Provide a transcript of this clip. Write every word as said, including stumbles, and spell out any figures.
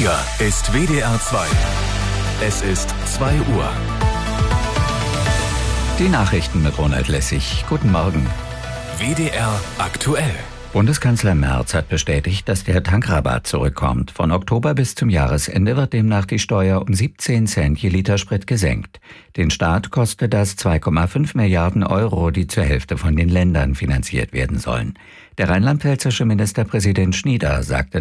Hier ist W D R zwei. Es ist zwei Uhr. Die Nachrichten mit Ronald Lessig. Guten Morgen. W D R aktuell. Bundeskanzler Merz hat bestätigt, dass der Tankrabatt zurückkommt. Von Oktober bis zum Jahresende wird demnach die Steuer um siebzehn Cent je Liter Sprit gesenkt. Den Staat kostet das zwei Komma fünf Milliarden Euro, die zur Hälfte von den Ländern finanziert werden sollen. Der rheinland-pfälzische Ministerpräsident Schnieder sagte